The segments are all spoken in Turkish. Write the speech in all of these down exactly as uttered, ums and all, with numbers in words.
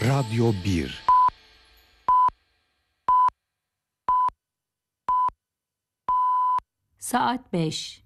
Radyo bir. Saat beş.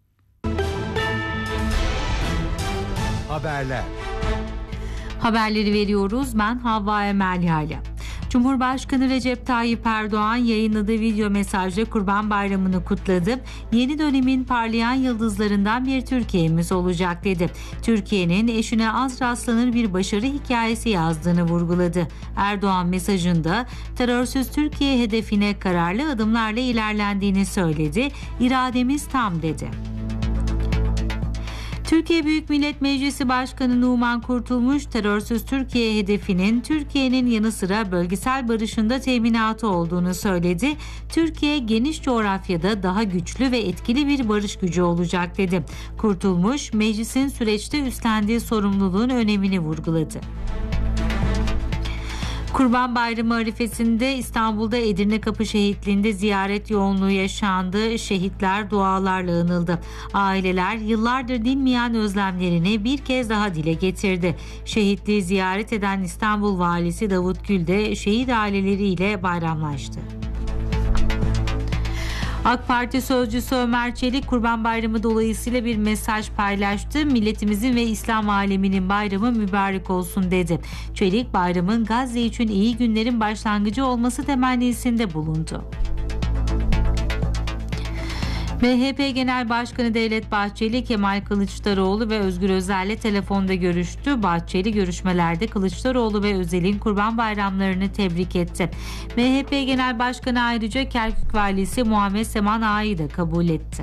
Haberler. Haberleri veriyoruz. Ben Havva Emel Yayla. Cumhurbaşkanı Recep Tayyip Erdoğan yayınladığı video mesajla Kurban Bayramı'nı kutladı. Yeni dönemin parlayan yıldızlarından bir Türkiye'miz olacak dedi. Türkiye'nin eşine az rastlanır bir başarı hikayesi yazdığını vurguladı. Erdoğan mesajında terörsüz Türkiye hedefine kararlı adımlarla ilerlendiğini söyledi. İrademiz tam dedi. Türkiye Büyük Millet Meclisi Başkanı Numan Kurtulmuş, terörsüz Türkiye hedefinin Türkiye'nin yanı sıra bölgesel barışında teminatı olduğunu söyledi. Türkiye geniş coğrafyada daha güçlü ve etkili bir barış gücü olacak dedi. Kurtulmuş, meclisin süreçte üstlendiği sorumluluğun önemini vurguladı. Kurban Bayramı arifesinde İstanbul'da Edirne Kapı Şehitliği'nde ziyaret yoğunluğu yaşandı. Şehitler dualarla anıldı. Aileler yıllardır dinmeyen özlemlerini bir kez daha dile getirdi. Şehitliği ziyaret eden İstanbul Valisi Davut Gül de şehit aileleriyle bayramlaştı. AK Parti sözcüsü Ömer Çelik Kurban Bayramı dolayısıyla bir mesaj paylaştı. Milletimizin ve İslam aleminin bayramı mübarek olsun dedi. Çelik bayramın Gazze için iyi günlerin başlangıcı olması temennisinde bulundu. M H P Genel Başkanı Devlet Bahçeli, Kemal Kılıçdaroğlu ve Özgür Özel'le telefonda görüştü. Bahçeli görüşmelerde Kılıçdaroğlu ve Özel'in Kurban Bayramlarını tebrik etti. M H P Genel Başkanı ayrıca Kerkük Valisi Muhammed Seman Ağa'yı da kabul etti.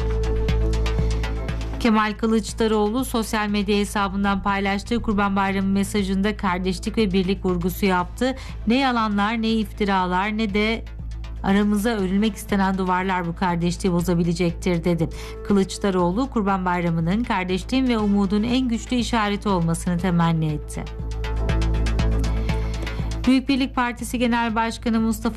Kemal Kılıçdaroğlu sosyal medya hesabından paylaştığı Kurban Bayramı mesajında kardeşlik ve birlik vurgusu yaptı. Ne yalanlar, ne iftiralar, ne de aramıza örülmek istenen duvarlar bu kardeşliği bozabilecektir dedi. Kılıçdaroğlu Kurban Bayramı'nın kardeşliğin ve umudun en güçlü işareti olmasını temenni etti. Büyük Birlik Partisi Genel Başkanı Mustafa